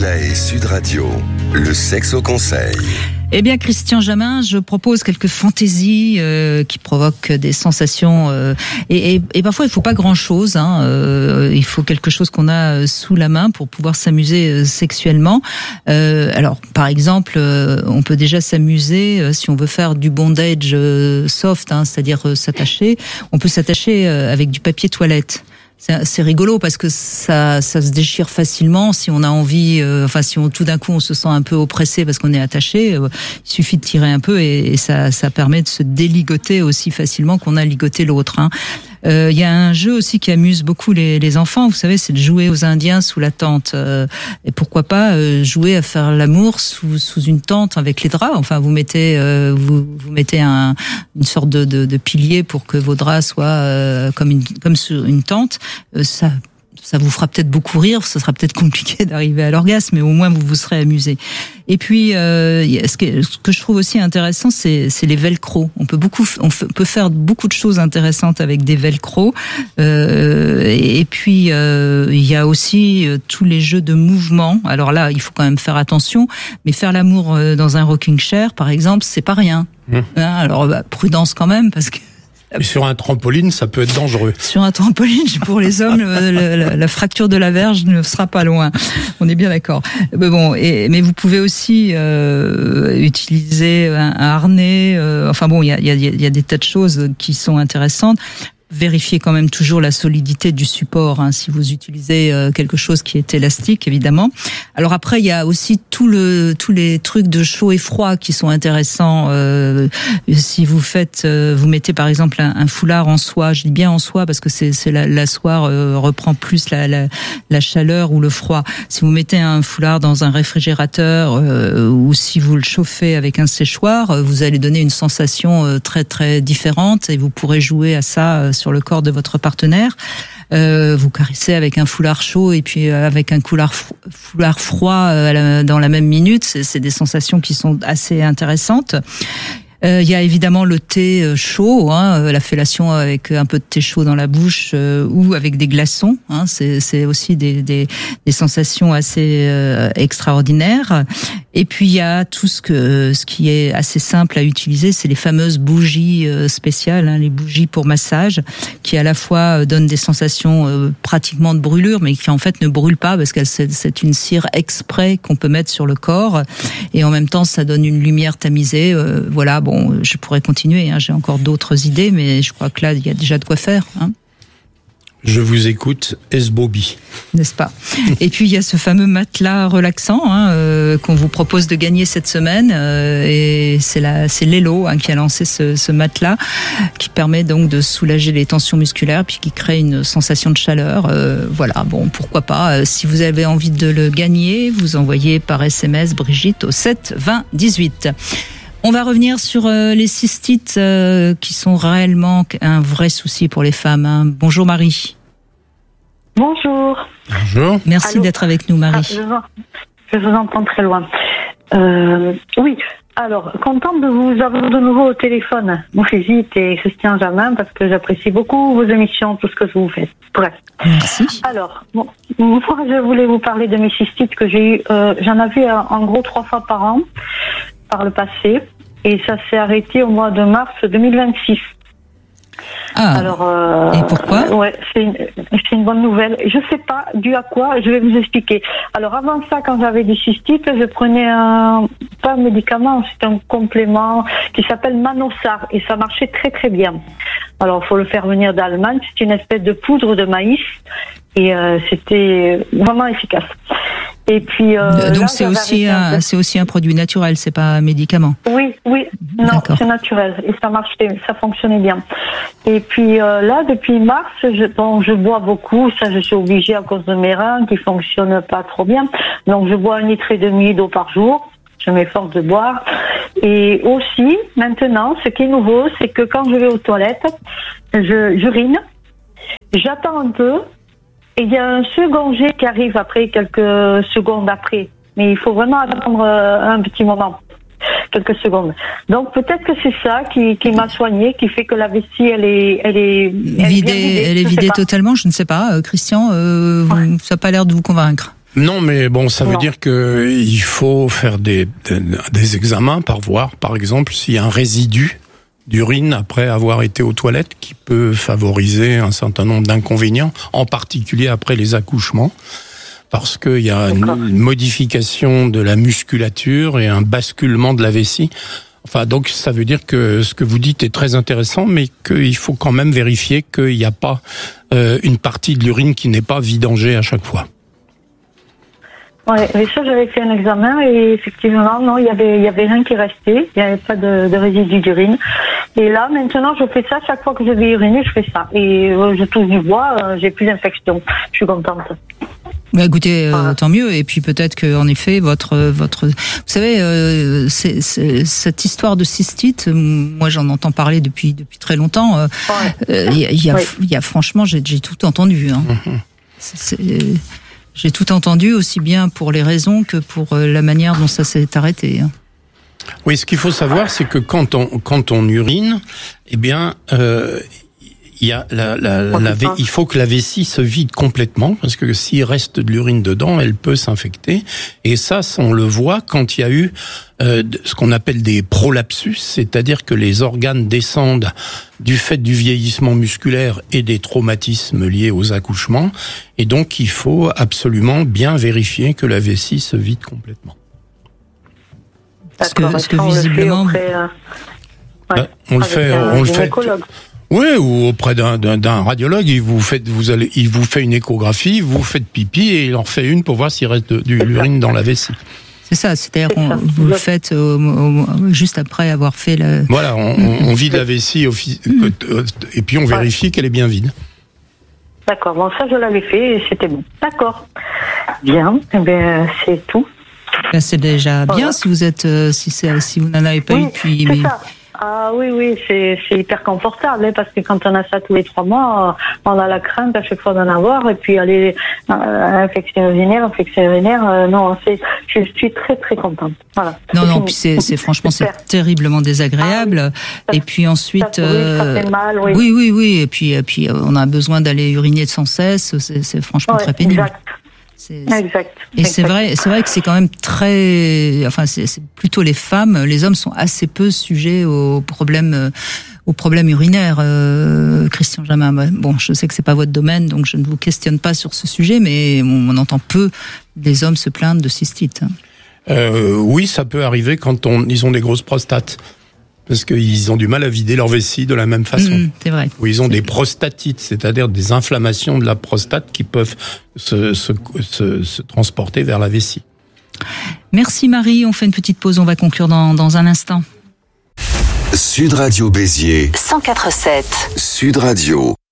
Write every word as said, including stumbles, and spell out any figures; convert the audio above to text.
Clay Sud Radio, le sexe au conseil. Eh bien, Christian Jamin, je propose quelques fantaisies euh, qui provoquent des sensations. Euh, et, et, et parfois, il faut pas grand-chose. Hein, euh, il faut quelque chose qu'on a sous la main pour pouvoir s'amuser euh, sexuellement. Euh, alors, par exemple, euh, on peut déjà s'amuser euh, si on veut faire du bondage euh, soft, hein, c'est-à-dire euh, s'attacher. On peut s'attacher euh, avec du papier toilette. C'est, c'est rigolo parce que ça, ça se déchire facilement si on a envie. Euh, enfin, si on tout d'un coup on se sent un peu oppressé parce qu'on est attaché, euh, il suffit de tirer un peu et, et ça, ça permet de se déligoter aussi facilement qu'on a ligoté l'autre. Hein. Euh, il y a un jeu aussi qui amuse beaucoup les, les enfants. Vous savez, c'est de jouer aux Indiens sous la tente. Euh, et pourquoi pas euh, jouer à faire l'amour sous, sous une tente avec les draps. Enfin, vous mettez, euh, vous, vous mettez un, une sorte de, de, de pilier pour que vos draps soient euh, comme une, comme sur une tente. Euh, ça. Ça vous fera peut-être beaucoup rire, ce sera peut-être compliqué d'arriver à l'orgasme, mais au moins vous vous serez amusé. Et puis, euh, ce, que, ce que je trouve aussi intéressant, c'est, c'est les velcro. On peut beaucoup, on f- peut faire beaucoup de choses intéressantes avec des velcro. Euh, et puis, euh, il y a aussi euh, tous les jeux de mouvement. Alors là, il faut quand même faire attention, mais faire l'amour euh, dans un rocking chair, par exemple, c'est pas rien. Mmh. Hein, alors, bah, prudence quand même, parce que et sur un trampoline, ça peut être dangereux. Sur un trampoline, pour les hommes, la, la, la fracture de la verge ne sera pas loin. On est bien d'accord. Mais bon, et, mais vous pouvez aussi euh, utiliser un, un harnais. Euh, enfin bon, il y a, y, a, y a des tas de choses qui sont intéressantes. Vérifiez quand même toujours la solidité du support, hein, si vous utilisez euh, quelque chose qui est élastique, évidemment. Alors après, il y a aussi tout le, tous les trucs de chaud et froid qui sont intéressants. Euh, si vous faites, euh, vous mettez par exemple un, un foulard en soie, je dis bien en soie parce que c'est, c'est la, la soie euh, reprend plus la, la, la chaleur ou le froid. Si vous mettez un foulard dans un réfrigérateur euh, ou si vous le chauffez avec un séchoir, vous allez donner une sensation euh, très très différente et vous pourrez jouer à ça euh, sur le corps de votre partenaire. Euh, vous caressez avec un foulard chaud et puis euh, avec un foulard, foulard froid euh, la, dans la même minute. C'est, c'est des sensations qui sont assez intéressantes. Il euh, y a évidemment le thé chaud, hein, la fellation avec un peu de thé chaud dans la bouche euh, ou avec des glaçons. Hein, c'est, c'est aussi des, des, des sensations assez euh, extraordinaires. Et puis il y a tout ce que ce qui est assez simple à utiliser, c'est les fameuses bougies euh, spéciales, hein, les bougies pour massage, qui à la fois donnent des sensations euh, pratiquement de brûlure, mais qui en fait ne brûlent pas parce que c'est, c'est une cire exprès qu'on peut mettre sur le corps. Et en même temps, ça donne une lumière tamisée. Euh, voilà, bon. Bon, je pourrais continuer, hein, j'ai encore d'autres idées, mais je crois que là, il y a déjà de quoi faire. Hein. Je vous écoute, Esbobi. N'est-ce pas? Et puis, il y a ce fameux matelas relaxant hein, euh, qu'on vous propose de gagner cette semaine. Euh, et c'est, la, c'est Lelo hein, qui a lancé ce, ce matelas qui permet donc de soulager les tensions musculaires puis qui crée une sensation de chaleur. Euh, voilà, bon, pourquoi pas. Euh, si vous avez envie de le gagner, vous envoyez par S M S Brigitte au sept vingt dix-huit. On va revenir sur euh, les cystites euh, qui sont réellement un vrai souci pour les femmes. Hein. Bonjour Marie. Bonjour. Bonjour. Merci Allô. D'être avec nous Marie. Ah, je, vous, je vous entends très loin. Euh, oui, alors, contente de vous avoir de nouveau au téléphone, Brigitte et Christian Jamin, parce que j'apprécie beaucoup vos émissions, tout ce que vous faites. Bref. Merci. Alors, bon, moi je voulais vous parler de mes cystites que j'ai eu, euh, j'en avais en gros trois fois par an, par le passé. Et ça s'est arrêté au mois de mars deux mille vingt-six. Ah. Alors, euh, et pourquoi? Ouais, c'est une, c'est une bonne nouvelle. Je sais pas dû à quoi. Je vais vous expliquer. Alors avant ça, quand j'avais des cystites, je prenais un pas un médicament, c'est un complément qui s'appelle Manosar et ça marchait très très bien. Alors, faut le faire venir d'Allemagne. C'est une espèce de poudre de maïs et euh, c'était vraiment efficace. Et puis euh, donc là, c'est aussi un, c'est aussi un produit naturel, c'est pas un médicament. Oui, oui, non, D'accord. C'est naturel et ça marchait, ça fonctionnait bien. Et puis euh, là, depuis mars, je, bon, je bois beaucoup, ça je suis obligée à cause de mes reins qui fonctionnent pas trop bien. Donc je bois un litre et demi d'eau par jour. Je m'efforce de boire. Et aussi, maintenant, ce qui est nouveau, c'est que quand je vais aux toilettes, je j'urine, j'attends un peu. Et il y a un second jet qui arrive après, quelques secondes après. Mais il faut vraiment attendre un petit moment, quelques secondes. Donc peut-être que c'est ça qui, qui m'a soignée, qui fait que la vessie, elle est, elle est, elle vidée, est vidée, elle est vidée totalement. Je ne sais pas, euh, Christian, euh, vous, ouais. Ça n'a pas l'air de vous convaincre. Non, mais bon, ça veut Non. dire que il faut faire des, des, des examens par voir, par exemple, s'il y a un résidu d'urine après avoir été aux toilettes qui peut favoriser un certain nombre d'inconvénients, en particulier après les accouchements, parce qu'il y a une, une modification de la musculature et un basculement de la vessie. Enfin, donc ça veut dire que ce que vous dites est très intéressant, mais qu'il faut quand même vérifier qu'il n'y a pas euh, une partie de l'urine qui n'est pas vidangée à chaque fois. Ouais, mais ça, j'avais fait un examen et effectivement, non, il y avait, il y avait rien qui restait. Il n'y avait pas de, de résidus d'urine. Et là, maintenant, je fais ça. Chaque fois que je vais uriner, je fais ça. Et euh, je touche du bois, euh, j'ai plus d'infection. Je suis contente. Bah écoutez, euh, Voilà. tant mieux. Et puis peut-être que en effet, votre votre, vous savez, euh, c'est, c'est, cette histoire de cystite, moi j'en entends parler depuis depuis très longtemps. Euh, Ouais. euh, Il y a, il y a, Ouais. il y a franchement, j'ai, j'ai tout entendu. Hein. Mmh. C'est, c'est, j'ai tout entendu aussi bien pour les raisons que pour la manière dont ça s'est arrêté. Hein. Oui, ce qu'il faut savoir, c'est que quand on quand on urine, eh bien, euh, il y a la, la, la, la il faut que la vessie se vide complètement, parce que s'il reste de l'urine dedans, elle peut s'infecter. Et ça, on le voit quand il y a eu euh, ce qu'on appelle des prolapsus, c'est-à-dire que les organes descendent du fait du vieillissement musculaire et des traumatismes liés aux accouchements. Et donc, il faut absolument bien vérifier que la vessie se vide complètement. Parce que, D'accord. parce Et que ça, on le fait visiblement, auprès, euh, ouais, Euh, on le avec fait, un on le fait. gynécologue. Oui, ou auprès d'un, d'un, d'un radiologue, il vous fait, vous allez, il vous fait une échographie, vous faites pipi et il en refait une pour voir s'il reste de, de l'urine dans la vessie. c'est ça. C'est-à-dire C'est qu'on ça. vous le faites au- au- juste après avoir fait le. Voilà, on, on, on vide la vessie offi- euh, et puis on vérifie qu'elle est bien vide. D'accord. Bon, ça, je l'avais fait et c'était bon. D'accord. Bien. Eh bien, c'est tout. Ben, c'est déjà Voilà. bien si vous êtes, euh, si c'est, si vous n'en avez pas Oui, eu depuis. c'est mais- ça. Ah oui, oui, c'est, c'est hyper confortable, hein, parce que quand on a ça tous les trois mois, euh, on a la crainte à chaque fois d'en avoir, et puis aller euh, infection urinaire, infection urinaire, euh, non, c'est, je suis très très contente. Voilà. Non, C'est non, fini. puis c'est, c'est franchement, c'est Super. terriblement désagréable. Ça- et puis ensuite, ça- oui, ça fait mal, oui. oui, oui, oui. Et puis, et puis, euh, on a besoin d'aller uriner sans cesse. C'est, c'est franchement Ouais, très pénible. Exact. C'est- c'est- Exact. Et c'est exact. vrai, c'est vrai que c'est quand même très, enfin, c'est, c'est plutôt les femmes. Les hommes sont assez peu sujets aux problèmes, euh, aux problèmes urinaires. Euh, Christian Jamin, bon, je sais que c'est pas votre domaine, donc je ne vous questionne pas sur ce sujet, mais on, on entend peu des hommes se plaindre de cystite. Euh, oui, ça peut arriver quand on, ils ont des grosses prostates. Parce qu'ils ont du mal à vider leur vessie de la même façon. Mmh, c'est vrai. Ou ils ont des prostatites, c'est-à-dire des inflammations de la prostate qui peuvent se, se, se, se transporter vers la vessie. Merci Marie, on fait une petite pause, on va conclure dans, dans un instant. Sud Radio Béziers, cent quatre virgule sept. Sud Radio.